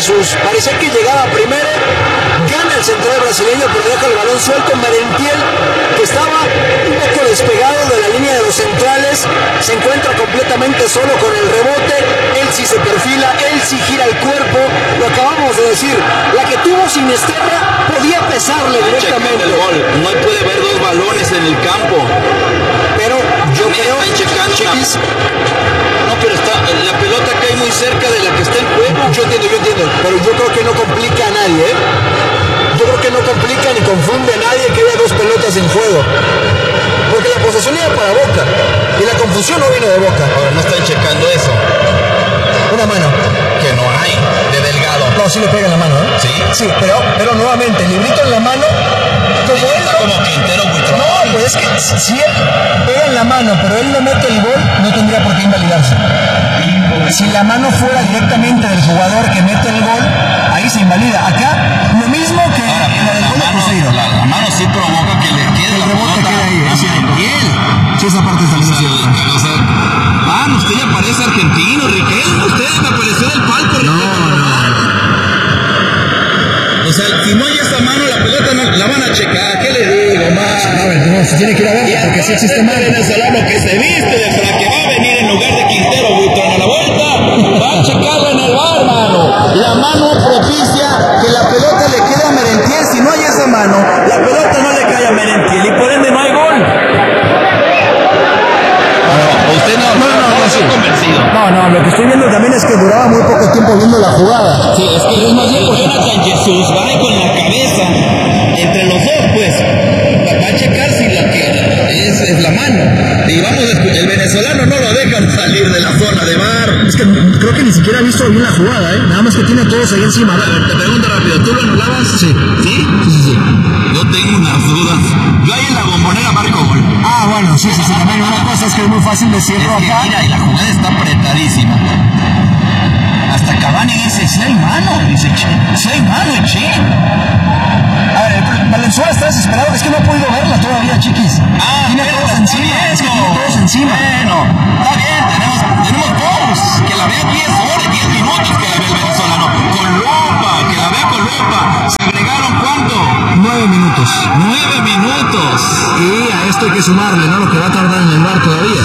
Jesús. Parecía que llegaba primero, gana el central brasileño, pero deja el balón suelto. Merentiel, que estaba un poco despegado de la línea de los centrales, se encuentra completamente solo con el rebote. Él sí se perfila, él sí gira el cuerpo. Lo acabamos de decir, la que tuvo Sinisterra podía pesarle directamente. El gol. No puede ver dos balones en el campo. Pero yo creo, Chiquis, no, pero la pelota cae muy cerca de la que está en juego. Yo entiendo, pero yo creo que no complica a nadie, ¿eh? Yo creo que no complica ni confunde a nadie que haya dos pelotas en juego. Porque la posesión iba para Boca y la confusión no vino de Boca. Ahora no están checando eso. Una mano. Que no hay, de Delgado. No, sí le pega en la mano, ¿eh? Sí. Sí, pero nuevamente, el librito en la mano, como él. Como Quintero Buitrón. No, pues es que si él pega en la mano, pero él no mete el gol, no tendría por qué invalidarse. Si la mano fuera directamente del jugador que mete el gol, ahí se invalida. Acá, lo mismo que la del gol de Cruzeiro. La mano sí provoca que le quede el rebote queda ahí, hacia el piel. Sí, esa parte está bien cierta. Usted ya parece argentino, Riquelme. Usted me apareció del palco. No. O sea, si no hay esa mano, la pelota no la van a checar. ¿Qué le digo, más? No, se tiene que ir a verlo porque sí existe mal. Venezolano que se viste de para que va a venir en lugar de Quintero Buitrón a la vuelta, va a checarlo en el bar, mano. La mano propicia que la pelota le quede a Merentiel. Si no hay esa mano, la pelota no le cae a Merentiel y por ende no hay gol. Usted no estoy convencido. No, lo que estoy viendo también es que duraba muy poco tiempo viendo la jugada. Sí, es que es más bien Jonathan Jesús va con la cabeza entre los dos, pues. Va a checar si la que es la mano. Y vamos a escuchar, el venezolano no lo dejan salir de la zona de bar. Es que creo que ni siquiera ha visto bien la jugada, ¿eh? Nada más que tiene a todos ahí encima. A ver, te pregunto rápido, ¿tú lo anulabas? Sí. ¿Sí? Sí. Yo tengo unas dudas. Yo ahí en la Bombonera marco gol. Bueno, sí. También una cosa es que es muy fácil decirlo acá. Mira, y la jugada está apretadísima. Hasta Cavani dice, si hay mano. Dice, si hay mano, che. A ver, Valenzuela está desesperado, es que no ha podido verla todavía, Chiquis. Tiene a todos encima, es que tiene a todos encima. Bueno, está bien, tenemos todos. Que la vea 10 horas, 10 minutos que la vea el venezolano. Con lupa, que la vea con lupa. ¿Se agregaron cuánto? 9 minutos. 9 minutos. Y a esto hay que sumarle, ¿no? Lo que va a tardar en el bar todavía.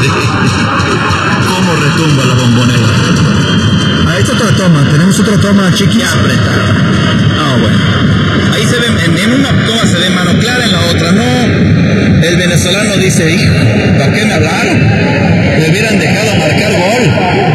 ¿Cómo retumba la Bombonera? Ahí está otra toma, tenemos otra toma, Chiquis. Ya apretada. Bueno. Ahí se ve, en una toma se ve mano clara, en la otra no. El venezolano dice, hijo, ¿para qué me hablaron? Me hubieran dejado marcar gol.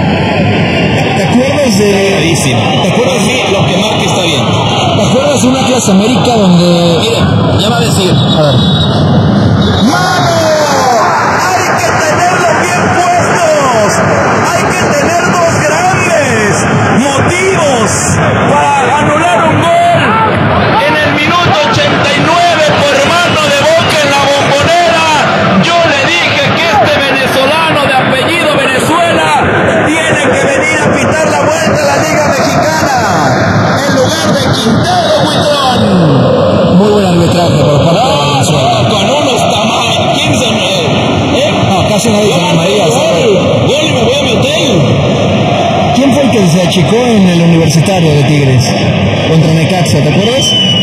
¿Te acuerdas de...? Clarísimo. ¿Te acuerdas? Sí, lo que marque está bien. ¿Te acuerdas de una clase América donde...? Mire, ya va a decir. A ver. ¡Mano! ¡Hay que tenerlos bien puestos! ¡Hay que tener dos grandes motivos para anular un gol! En el minuto 89 por mano de Boca en la Bombonera, yo le dije que este venezolano de apellido Venezuela Tiene que venir a pitar la vuelta a la Liga Mexicana en lugar de Quintero Buitrón. Muy buen arbitraje por parte de Venezuela. Con unos tamales. ¿Quién se me.? No, casi nadie se llamaría. Gol y me voy a mi hotel. ¿Quién fue el que se achicó en el Universitario de Tigres? Contra Necaxa, ¿te acuerdas?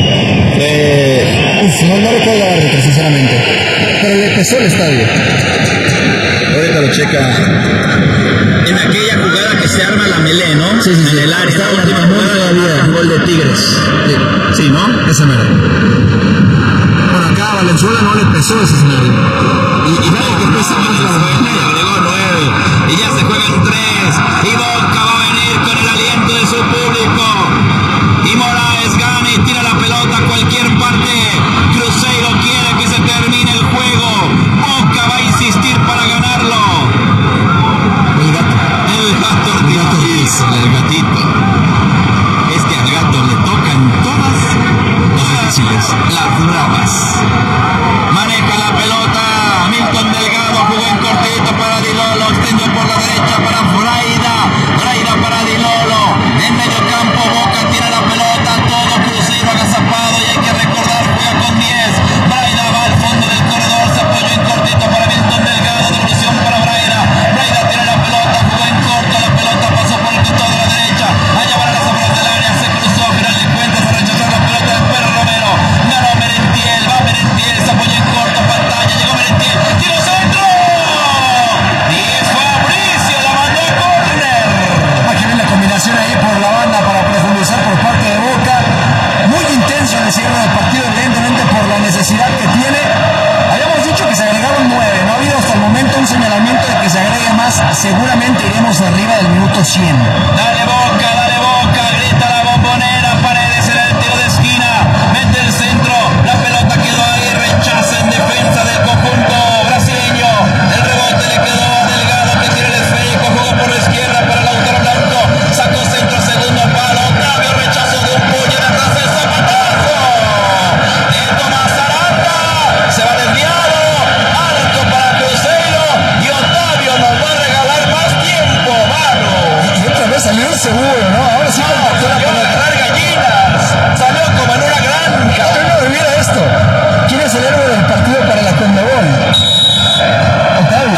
No recuerdo el árbitro, sinceramente. Pero le pesó el estadio. Ahorita lo checa. En aquella jugada que se arma la melé, ¿no? Sí. En el área. Está La en última Ramón jugada todavía. gol de Tigres. Sí, ¿no? Ese mero. Bueno, acá a Valenzuela no le pesó ese escenario. Y vaya que pesa más la Venezuela. Agregó 9. Y ya se juegan 3. Y Boca va a venir con el aliento de su público. Y Moraes gana y tira la pelota a cualquier parte. Cruzeiro quiere que se termine el juego. Boca va a insistir para ganarlo. El gato Ortiz, el gatito. Es que al gato le tocan todas las difíciles, las bravas. Maneja la pelota. Milton Delgado jugó en cortito para Dilolo. Extendió por la derecha. seguramente iremos arriba del minuto 100. Dale Boca, grita la Bombonera. Paredes en el tiro de esquina, mete el centro, la pelota quedó ahí, rechaza en defensa del conjunto brasileño. El rebote le quedó a Delgado, que tira el esférico, jugó por la izquierda para Lautaro Blanco, sacó centro, segundo palo, Otavio, rechazo de un puño, atrás el zapatazo de Tomás Aranda, se va desviado, arco para Cruzeiro y Otavio nos va a regalar más tiempo, mano. Y otra vez salió seguro, ¿no? Ahora sí Salió a agarrar gallinas, salió como en una granja. No, mira esto. ¿Quién es el héroe del partido para la Conmebol? Otavio.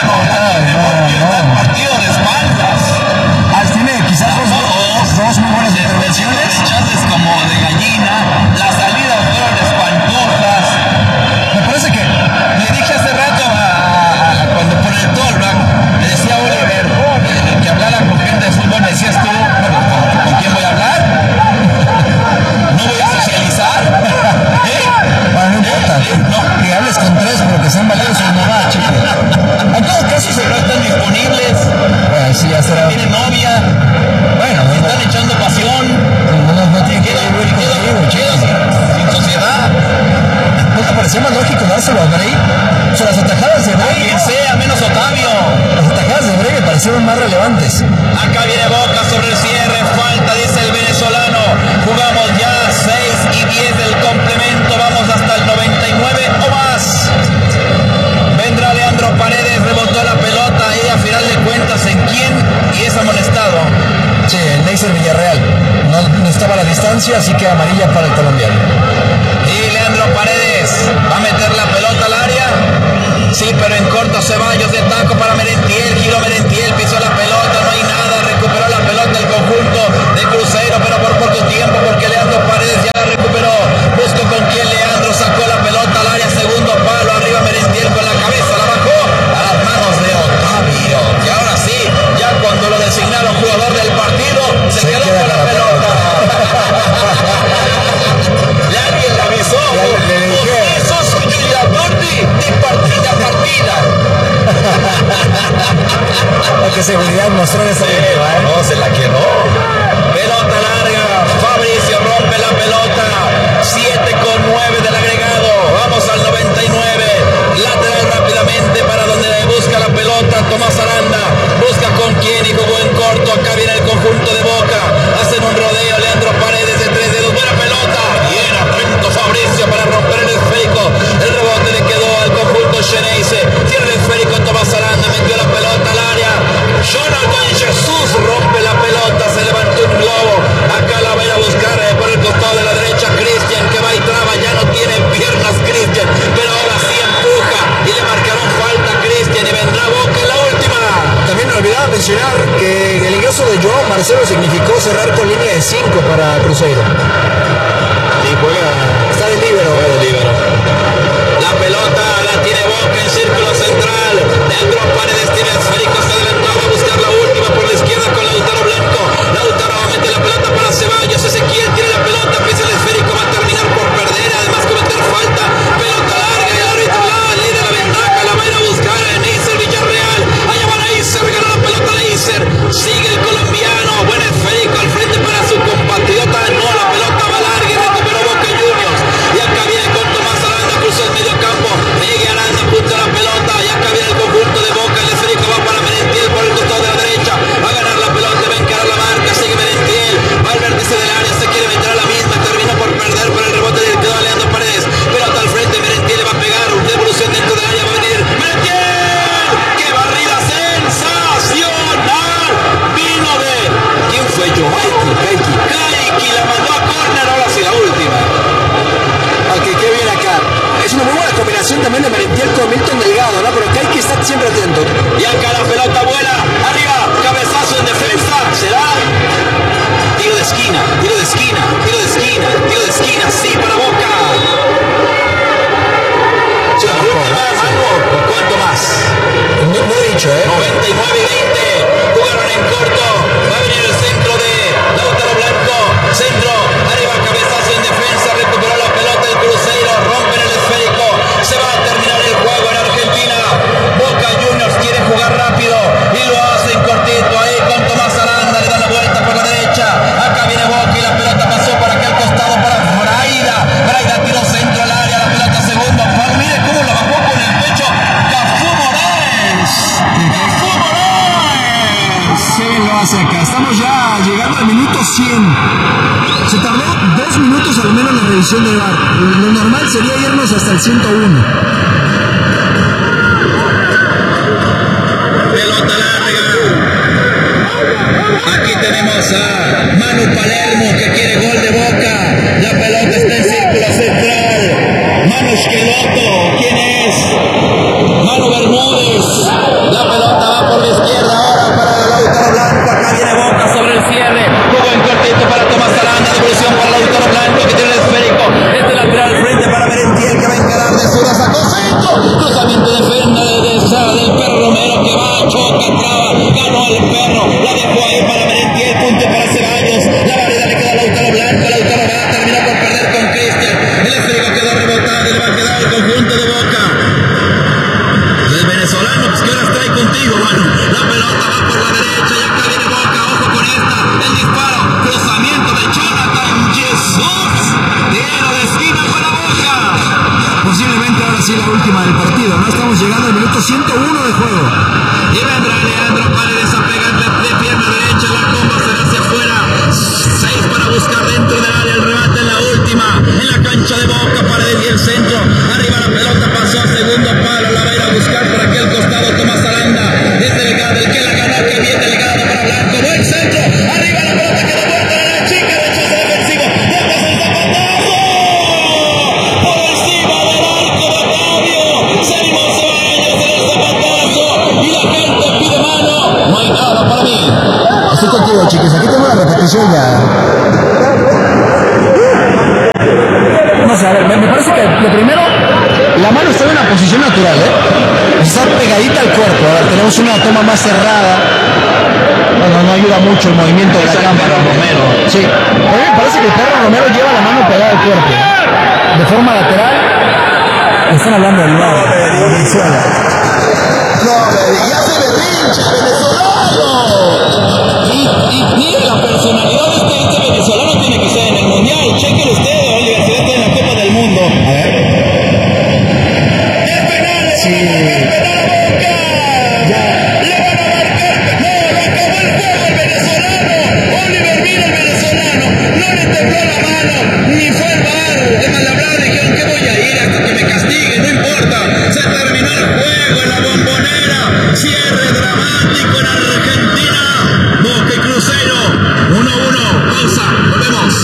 No. Partido de espaldas. Tiene quizás dos muy buenas intervenciones. Rechaces como de gallina, las salidas fueron espantosas. Me parece que Le dije hace rato cuando por el talkback, le decía a Oliver que hablara con gente de fútbol, me decías tú, bueno, ¿con quién voy a hablar? ¿No voy a socializar? bueno, no importa. Que hables con tres, pero que sean valiosos no va, chico. En todo caso, Si no están disponibles, bueno, sí, ya será. tienen novia, Bueno, están echando pasión, no tiene que quedan ver contigo, chico. sin sociedad. ¿No te parecía más lógico dárselo a Bray? O sea, las atajadas de Bray. Quien sea, menos Otavio. Las atajadas de Bray me parecieron más relevantes. Acá viene Boca sobre el cierre, falta, dice el venezolano. Jugamos ya 6 y 10 del complemento, vamos hasta el 99 o más. Vendrá Leandro Paredes, rebotó la pelota y a final de cuentas en quién y es amonestado. Sí, el Neisser Villarreal. No estaba a la distancia, así que amarilla para el colombiano. Y Leandro Paredes va a meter la pelota al área. Sí, pero en corto Ceballos de taco para Merentiel, giró Merentiel, pisó la pelota, no hay nada, recuperó la pelota el conjunto de Cruzeiro, pero por poco tiempo porque Leandro Paredes ya la recuperó. Busco con quién Leandro sacó la pelota al área, segundo palo, arriba Merentiel con la cabeza, la bajó a las manos de Otavio. Y ahora sí, ya cuando lo designaron jugador del partido, se quedó con la pelota. Y alguien le avisó. Eso soy yo y Abordi de partida a partida. Qué seguridad mostró en esa época, No, se la quedó. Pelota larga. Fabricio rompe la pelota. 7:9 del agregado. Vamos al 99. Lateral rápidamente para donde busca la pelota Tomás Aranda. Busca con quién y jugó en corto. Acá viene el conjunto de Boca. Hacen un rodeo. Leandro Paredes de 3 dedos. Buena pelota. Bien atento Fabricio para romper el esférico. El rebote le quedó al conjunto Xeneize. Tiene el esférico Tomás Aranda. Metió la pelota al área. Jonathan Jesús rompe la pelota. Se levantó un globo. Acá la va a ir a buscar por el costado de la derecha. Cristian que va y traba. Ya no tiene piernas Cristian. Pero ahora sí empuja. Y le marcaron falta a Cristian. Y vendrá Boca en la última. También me olvidaba mencionar que el ingreso de Joao Marcelo significó cerrar con línea de 5 para Cruzeiro. Y juega. Está de líbero. La pelota la tiene Boca en círculo central. Leandro Paredes tiene el esférico. Se adelantaba a buscar la última por la izquierda con Lautaro Blanco. Lautaro mete la pelota para Ceballos. Ezequiel tiene la pelota. Pisa el esférico. Va a terminar por perder. Además cometer falta. Pelota larga. Y el árbitro le da la ventaja. La va a ir a buscar en Neisser Villarreal. Allá va Neisser. Gana la pelota Neisser. Sigue el colombiano. Buen esférico al frente para su compatriota. No, la pelota va larga y recuperó Boca Juniors. Y acá viene con Tomás Aranda. Cruzó el medio campo. Sigue Aranda. Punta la pelota. Y acá viene el conjunto de Boca. El esférico va para Merentiel por el costado pasa acá? Estamos ya llegando al minuto 100. Se tardó 2 minutos al menos la revisión de VAR. Lo normal sería irnos hasta el 101. Pelota larga. Aquí tenemos a Manu Palermo que quiere gol de Boca. La pelota está en círculo central. Manu Esqueloto. ¿Quién es? Manu Bermúdez. La pelota va por la izquierda ahora para Lautaro Blanco. Acá viene Boca sobre el cierre. Juego en cortito para Tomás Aranda. Devolución para Lautaro Blanco que tiene el esférico. Este lateral al frente para Merentiel que va a encarar de zurda. Sacó centro. Cruzamiento de defensa del Perro Romero que va, choca, traba. Ganó el Perro. La dejó ahí para Merentiel. Punto para Ceballos. La variedad le queda a Lautaro Blanco. Lautaro va a terminar por perder con Cristian. El esférico quedó rebotado y le va a quedar el conjunto de Boca. El venezolano, pues ¿qué horas trae contigo, mano? La pelota va por la derecha y acá viene Boca, ojo con esta, el disparo, cruzamiento de Jonathan Jesús, tiro de esquina para Boca. Posiblemente ahora sí la última del partido, ¿no? Estamos llegando al minuto 101 de juego. Y vendrá Leandro Paredes a pegar de pierna derecha, la comba será hacia afuera. 6 para buscar dentro del área, el remate en la última, en la cancha de Boca, Paredes y el centro, arriba la pelota pasó a segundo palo, la va a ir a buscar por aquel costado Tomás Aranda, es Delgado, el que la ganó, que bien Delgado para Blanco, buen centro, arriba la pelota que da vuelta a la chica, rechazo defensivo, botas el zapatazo, por encima del arco de Octavio, Simón Ceballos en el zapatazo, y la gente pide mano, no hay nada para mí. Estoy contigo, chiquis, aquí tengo la repetición ya. No sé, a ver, me parece que lo primero, la mano está en una posición natural, está pegadita al cuerpo. A ver, tenemos una toma más cerrada. Bueno, no ayuda mucho el movimiento de la cámara. Romero. Sí, a mí me parece que el Perro Romero lleva la mano pegada al cuerpo, de forma lateral. Están hablando del lado de Venezuela. No, ya se berrinche, venezolano. Y la personalidad de este venezolano tiene que ser en el mundial. Chequen ustedes, Oliver, si está en la Copa del Mundo. A ver. ¡Es penal! Sí. ¡Le van a marcar! Ya. ¡Le van a marcar! ¡No! ¡Le acabó el juego el venezolano! Oliver, mira el venezolano. No le tembló la mano, ni fue el bar. De mal hablar, dijeron que voy a ir hasta que me castiguen, no importa. Se terminó el juego en la Bombonera. Cierre dramático en Argentina. Boca y Cruzeiro. 1-1. Pausa. Volvemos.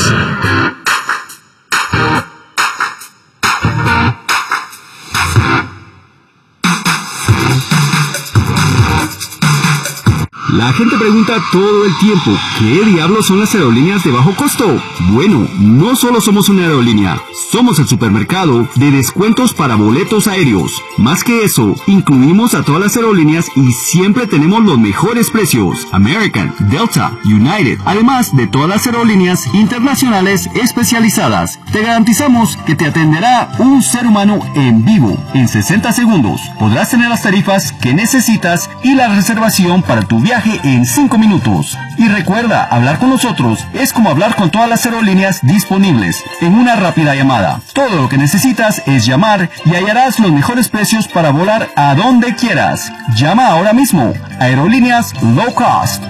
La gente pregunta todo el tiempo, ¿qué diablos son las aerolíneas de bajo costo? Bueno, no solo somos una aerolínea, somos el supermercado de descuentos para boletos aéreos. Más que eso, incluimos a todas las aerolíneas y siempre tenemos los mejores precios. American, Delta, United, además de todas las aerolíneas internacionales especializadas. Te garantizamos que te atenderá un ser humano en vivo en 60 segundos. Podrás tener las tarifas que necesitas y la reservación para tu viaje en 5 minutos. Y recuerda, hablar con nosotros es como hablar con todas las aerolíneas disponibles en una rápida llamada. Todo lo que necesitas es llamar y hallarás los mejores precios para volar a donde quieras. Llama ahora mismo. Aerolíneas Low Cost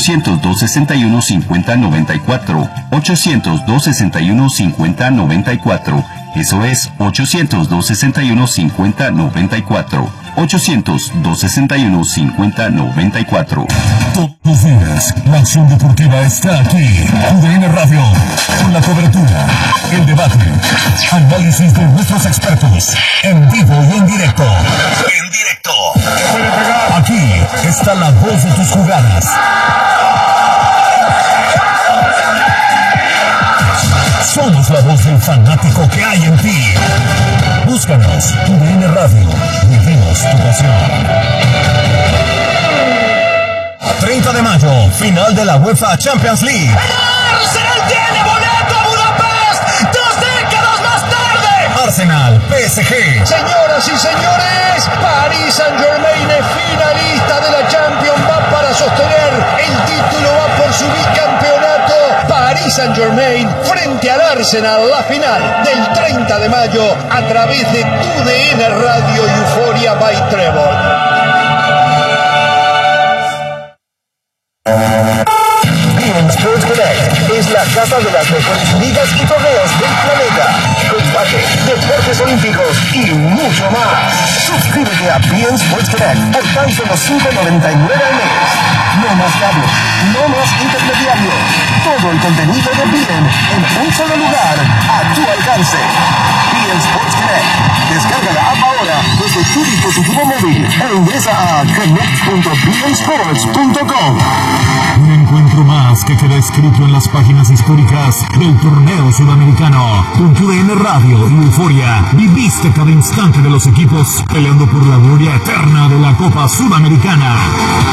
800-261-5094 800-261-5094. Eso es 800-261-5094 800-261-5094. Todos los días, la acción deportiva está aquí. UDN Radio, con la cobertura, el debate, análisis de nuestros expertos, en vivo y en directo. En directo. Aquí está la voz de tus jugadas. Somos la voz del fanático que hay en ti. Búscanos, UDN Radio. Vivimos tu pasión. 30 de mayo, final de la UEFA Champions League. ¡El Arsenal tiene boleto a Budapest! ¡2 décadas más tarde! Arsenal, PSG. Señoras y señores, Paris Saint-Germain es finalista de la Champions. Va para sostener el título, va por su bicampeonato. Paris Saint-Germain frente al Arsenal, la final del 30 de mayo a través de TUDN Radio Euphoria by Trevor. casas de las mejores ligas y torneos del planeta. Combate, deportes olímpicos y mucho más. Suscríbete a BN Sports Connect por tan solo $5.99 al mes. No más cable, no más intermediario. Todo el contenido de BN en un solo lugar, a tu alcance. BN Sports Connect. Descarga la app ahora desde tu dispositivo móvil e ingresa a connect.bnsports.com. Un encuentro más que queda escrito en las páginas históricas del torneo sudamericano. Con TUDN Radio y Euforia, viviste cada instante de los equipos peleando por la gloria eterna de la Copa Sudamericana.